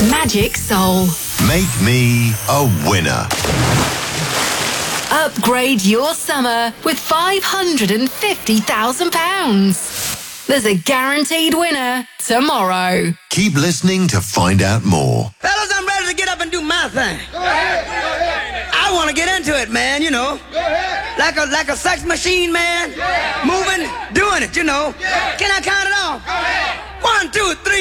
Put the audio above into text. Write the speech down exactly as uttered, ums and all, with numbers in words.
Magic Soul. Make me a winner. Upgrade your summer with five hundred fifty thousand pounds. There's a guaranteed winner tomorrow. Keep listening to find out more. Fellas, I'm ready to get up and do my thing. Go ahead, go ahead. I want to get into it, man, you know. Go ahead. Like a like a sex machine, man. Yeah. Moving, doing it, you know. Yeah. Can I count it off? Go ahead. One, two, three.